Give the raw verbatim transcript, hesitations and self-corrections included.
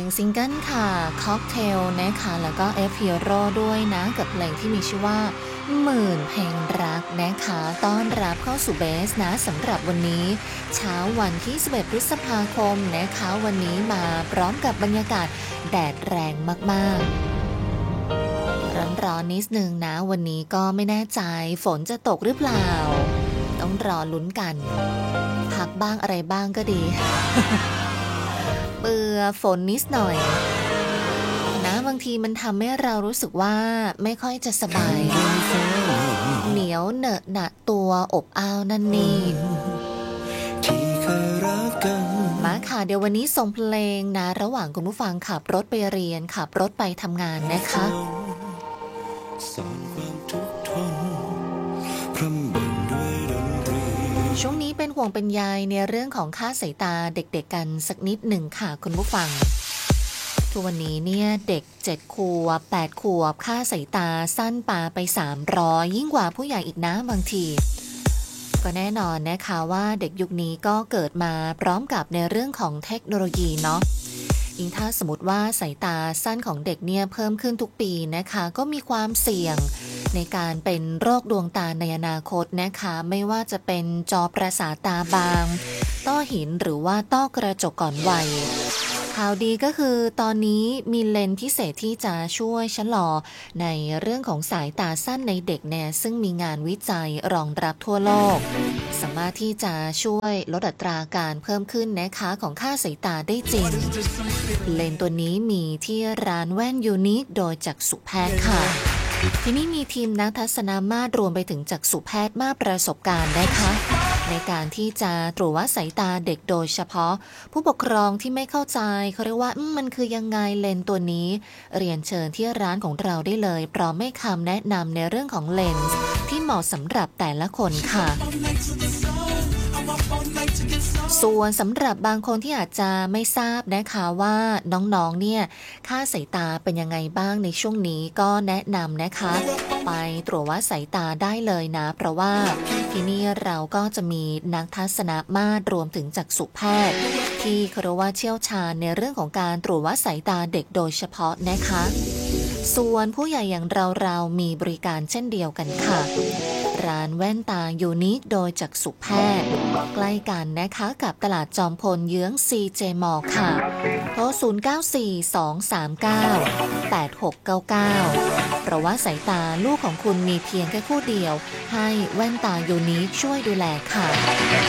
ซิงเกิลค่ะค็อกเทลนะคะแล้วก็ F Hero ด้วยนะกับเพลงที่มีชื่อว่าหมื่นเพลงรักนะคะต้อนรับเข้าสู่เบสนะสำหรับวันนี้เช้าวันที่สิบเอ็ดพฤษภาคมนะคะวันนี้มาพร้อมกับบรรยากาศแดดแรงมากๆร้อนๆนิดนึงนะวันนี้ก็ไม่แน่ใจฝนจะตกหรือเปล่าต้องรอลุ้นกันพักบ้างอะไรบ้างก็ดี เบื่อฝนนิดหน่อยนะบางทีมันทำให้เรารู้สึกว่าไม่ค่อยจะสบายเหนียวเหนอะหนะตัวอบอ้าวนั่นนี่มาค่ะเดี๋ยววันนี้ส่งเพลงนะระหว่างคุณผู้ฟังขับรถไปเรียนขับรถไปทำงานนะคะช่วงนี้เป็นห่วงเป็นใยในเรื่องของค่าสายตาเด็กๆกันสักนิดหนึ่งค่ะคุณผู้ฟังทุกวันนี้เนี่ยเด็กเจ็ดขวบแปดขวบค่าสายตาสั้นปาไปสามร้อยยิ่งกว่าผู้ใหญ่อีกนะบางทีก็แน่นอนนะคะว่าเด็กยุคนี้ก็เกิดมาพร้อมกับในเรื่องของเทคโนโลยีเนาะยิ่งถ้าสมมติว่าสายตาสั้นของเด็กเนี่ยเพิ่มขึ้นทุกปีนะคะก็มีความเสี่ยงในการเป็นโรคดวงตาในอนาคตนะคะไม่ว่าจะเป็นจอประสาทตาบางต้อหินหรือว่าต้อกระจกก่อนวัยข่าวดีก็คือตอนนี้มีเลนส์พิเศษที่จะช่วยชะลอในเรื่องของสายตาสั้นในเด็กเนี่ยซึ่งมีงานวิจัยรองรับทั่วโลกสามารถที่จะช่วยลดอัตราการเพิ่มขึ้นนะคะของค่าสายตาได้จริงเลนส์ตัวนี้มีที่ร้านแว่นยูนิคโดยจักษุแพทย์ค่ะที่นี่มีทีมนักทัศนมาตรรวมไปถึงจักษุแพทย์มากประสบการณ์นะคะในการที่จะตรวจวัดสายตาเด็กโดยเฉพาะผู้ปกครองที่ไม่เข้าใจเขาเรียกว่ามันคือยังไงเลนส์ตัวนี้เรียนเชิญที่ร้านของเราได้เลยพร้อมให้คำแนะนำในเรื่องของเลนส์ที่เหมาะสำหรับแต่ละคนค่ะส่วนสำหรับบางคนที่อาจจะไม่ทราบนะคะว่าน้องๆเนี่ยค่าสายตาเป็นยังไงบ้างในช่วงนี้ก็แนะนำนะคะไปตรวจวัดสายตาได้เลยนะเพราะว่าที่นี่เราก็จะมีนักทัศนมาตรรวมถึงจักษุแพทย์ที่เขาเรียกว่าเชี่ยวชาญในเรื่องของการตรวจวัดสายตาเด็กโดยเฉพาะนะคะส่วนผู้ใหญ่อย่างเราๆมีบริการเช่นเดียวกันค่ะร้านแว่นตายูนิคโดยจักษุแพทย์ใกล้กันนะคะกับตลาดจอมพลเยื้อง ซี เจ Mall ค่ะโทรศูนย์ เก้า สี่ สอง สาม เก้า แปด หก เก้า เก้าเพราะว่าสายตาลูกของคุณมีเพียงแค่คู่เดียวให้แว่นตายูนิคช่วยดูแลค่ะ